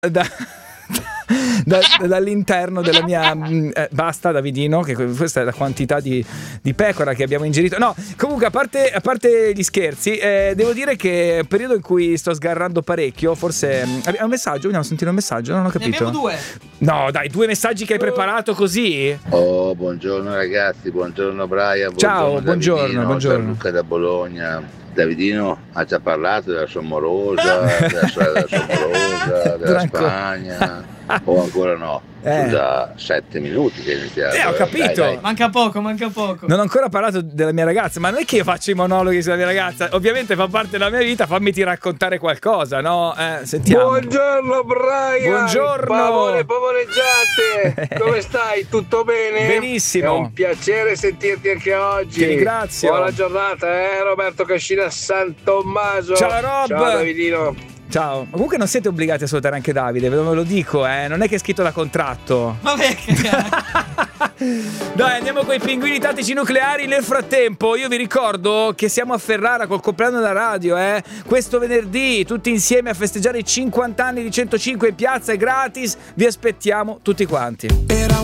dall'interno della mia basta Davidino, che questa è la quantità di pecora che abbiamo ingerito. No, comunque a parte gli scherzi, devo dire che è un periodo in cui sto sgarrando parecchio. Forse abbiamo un messaggio, vogliamo sentire un messaggio? Non ho capito. Ne abbiamo 2. No dai, 2 messaggi che hai preparato così? Oh, buongiorno ragazzi, buongiorno Brian, ciao, buongiorno. Luca da Bologna. Davidino ha già parlato della sua morosa, della Spagna, o ancora no? Sono già 7 minuti che è iniziato. Ho capito. Dai. Manca poco. Non ho ancora parlato della mia ragazza, ma non è che io faccio i monologhi sulla mia ragazza. Ovviamente fa parte della mia vita, fammi raccontare qualcosa, no? Sentiamo. Buongiorno Brian. Buongiorno. Pavoleggiate. Come stai? Tutto bene? Benissimo. È un piacere sentirti anche oggi. Ti ringrazio. Buona giornata, Roberto Cascina San Tommaso. Ciao Rob. Ciao Davidino. Ciao. Comunque non siete obbligati a salutare anche Davide, ve lo dico, non è che è scritto da contratto. Vabbè, Dai, andiamo con i pinguini tattici nucleari. Nel frattempo io vi ricordo che siamo a Ferrara col compleanno della radio, questo venerdì tutti insieme a festeggiare i 50 anni di 105 in piazza, è gratis, vi aspettiamo tutti quanti.